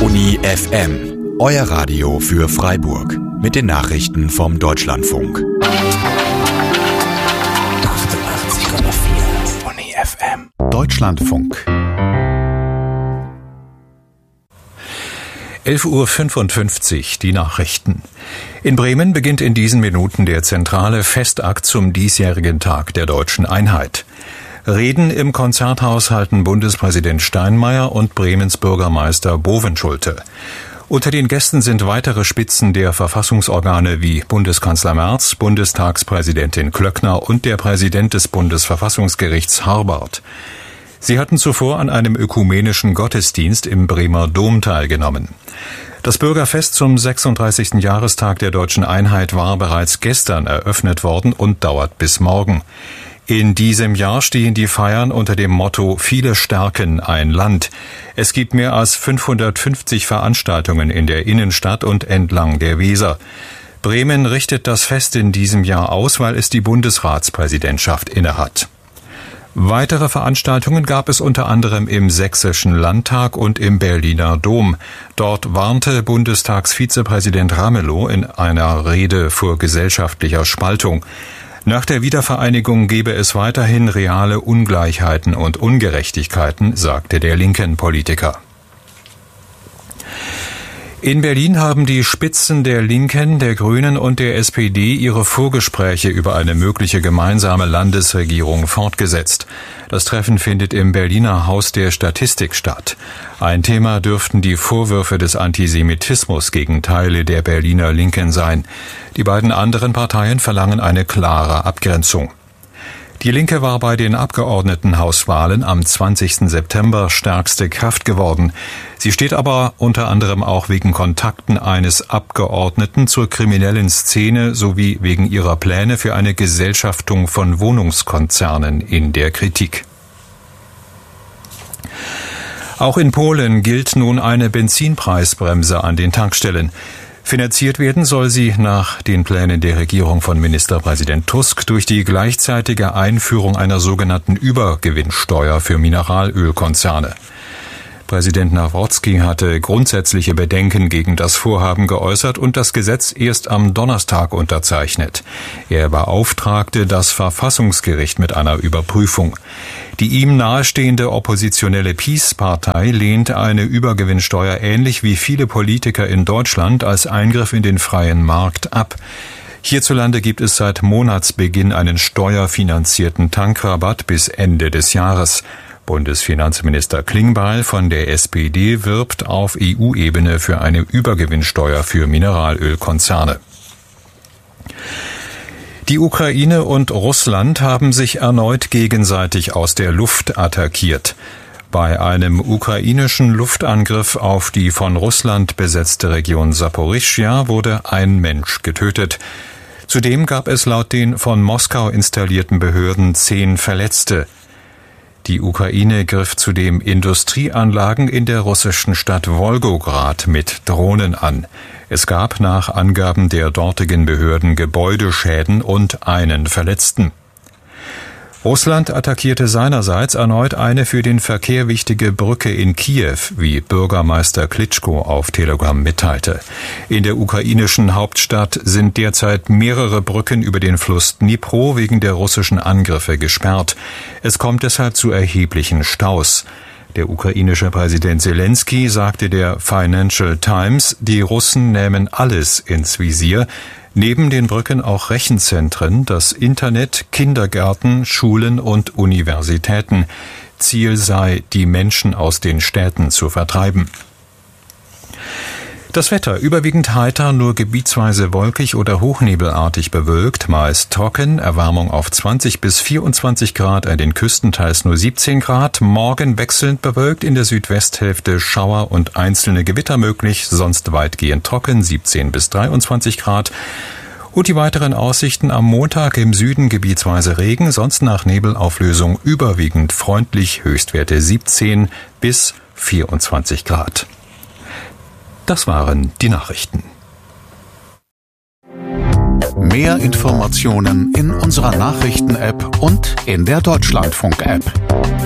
Uni FM, euer Radio für Freiburg. Mit den Nachrichten vom Deutschlandfunk. 88,4 Uni FM. Deutschlandfunk. 11:55 Uhr, die Nachrichten. In Bremen beginnt in diesen Minuten der zentrale Festakt zum diesjährigen Tag der Deutschen Einheit. Reden im Konzerthaus halten Bundespräsident Steinmeier und Bremens Bürgermeister Bovenschulte. Unter den Gästen sind weitere Spitzen der Verfassungsorgane wie Bundeskanzler Merz, Bundestagspräsidentin Klöckner und der Präsident des Bundesverfassungsgerichts Harbart. Sie hatten zuvor an einem ökumenischen Gottesdienst im Bremer Dom teilgenommen. Das Bürgerfest zum 36. Jahrestag der Deutschen Einheit war bereits gestern eröffnet worden und dauert bis morgen. In diesem Jahr stehen die Feiern unter dem Motto »Viele stärken ein Land«. Es gibt mehr als 550 Veranstaltungen in der Innenstadt und entlang der Weser. Bremen richtet das Fest in diesem Jahr aus, weil es die Bundesratspräsidentschaft innehat. Weitere Veranstaltungen gab es unter anderem im Sächsischen Landtag und im Berliner Dom. Dort warnte Bundestagsvizepräsident Ramelow in einer Rede vor gesellschaftlicher Spaltung. Nach der Wiedervereinigung gebe es weiterhin reale Ungleichheiten und Ungerechtigkeiten, sagte der linken Politiker. In Berlin haben die Spitzen der Linken, der Grünen und der SPD ihre Vorgespräche über eine mögliche gemeinsame Landesregierung fortgesetzt. Das Treffen findet im Berliner Haus der Statistik statt. Ein Thema dürften die Vorwürfe des Antisemitismus gegen Teile der Berliner Linken sein. Die beiden anderen Parteien verlangen eine klare Abgrenzung. Die Linke war bei den Abgeordnetenhauswahlen am 20. September stärkste Kraft geworden. Sie steht aber unter anderem auch wegen Kontakten eines Abgeordneten zur kriminellen Szene sowie wegen ihrer Pläne für eine Gesellschaftung von Wohnungskonzernen in der Kritik. Auch in Polen gilt nun eine Benzinpreisbremse an den Tankstellen. Finanziert werden soll sie nach den Plänen der Regierung von Ministerpräsident Tusk durch die gleichzeitige Einführung einer sogenannten Übergewinnsteuer für Mineralölkonzerne. Präsident Nawrocki hatte grundsätzliche Bedenken gegen das Vorhaben geäußert und das Gesetz erst am Donnerstag unterzeichnet. Er beauftragte das Verfassungsgericht mit einer Überprüfung. Die ihm nahestehende oppositionelle PiS-Partei lehnt eine Übergewinnsteuer ähnlich wie viele Politiker in Deutschland als Eingriff in den freien Markt ab. Hierzulande gibt es seit Monatsbeginn einen steuerfinanzierten Tankrabatt bis Ende des Jahres. Bundesfinanzminister Klingbeil von der SPD wirbt auf EU-Ebene für eine Übergewinnsteuer für Mineralölkonzerne. Die Ukraine und Russland haben sich erneut gegenseitig aus der Luft attackiert. Bei einem ukrainischen Luftangriff auf die von Russland besetzte Region Saporischschja wurde ein Mensch getötet. Zudem gab es laut den von Moskau installierten Behörden 10 Verletzte. Die Ukraine griff zudem Industrieanlagen in der russischen Stadt Wolgograd mit Drohnen an. Es gab nach Angaben der dortigen Behörden Gebäudeschäden und einen Verletzten. Russland attackierte seinerseits erneut eine für den Verkehr wichtige Brücke in Kiew, wie Bürgermeister Klitschko auf Telegram mitteilte. In der ukrainischen Hauptstadt sind derzeit mehrere Brücken über den Fluss Dnipro wegen der russischen Angriffe gesperrt. Es kommt deshalb zu erheblichen Staus. Der ukrainische Präsident Zelensky sagte der Financial Times, die Russen nähmen alles ins Visier, neben den Brücken auch Rechenzentren, das Internet, Kindergärten, Schulen und Universitäten. Ziel sei, die Menschen aus den Städten zu vertreiben. Das Wetter überwiegend heiter, nur gebietsweise wolkig oder hochnebelartig bewölkt, meist trocken, Erwärmung auf 20 bis 24 Grad, an den Küsten teils nur 17 Grad, morgen wechselnd bewölkt, in der Südwesthälfte Schauer und einzelne Gewitter möglich, sonst weitgehend trocken, 17 bis 23 Grad. Und die weiteren Aussichten am Montag im Süden gebietsweise Regen, sonst nach Nebelauflösung überwiegend freundlich, Höchstwerte 17 bis 24 Grad. Das waren die Nachrichten. Mehr Informationen in unserer Nachrichten-App und in der Deutschlandfunk-App.